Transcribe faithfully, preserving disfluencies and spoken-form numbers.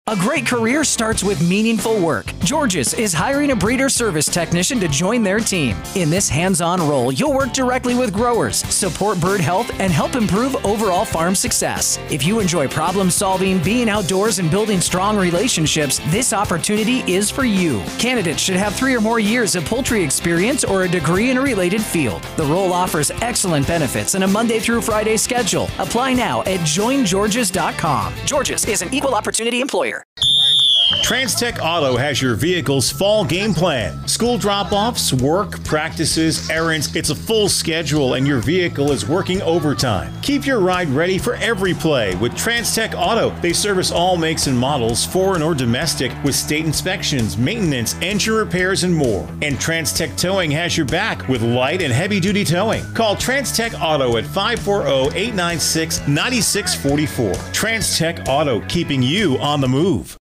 A great career starts with meaningful work. George's is hiring a breeder service technician to join their team. In this hands-on role, you'll work directly with growers, support bird health, and help improve overall farm success. If you enjoy problem solving, being outdoors, and building strong relationships, this opportunity is for you. Candidates should have three or more years of poultry experience or a degree in a related field. The role offers excellent benefits and a Monday through Friday schedule. Apply now at join georges dot com. George's is an equal opportunity employer. TransTech Auto has your vehicle's fall game plan. School drop-offs, work, practices, errands. It's a full schedule and your vehicle is working overtime. Keep your ride ready for every play with TransTech Auto. They service all makes and models, foreign or domestic, with state inspections, maintenance, engine repairs, and more. And TransTech Towing has your back with light and heavy-duty towing. Call TransTech Auto at five four zero, eight nine six, nine six four four. TransTech Auto, keeping you on the move.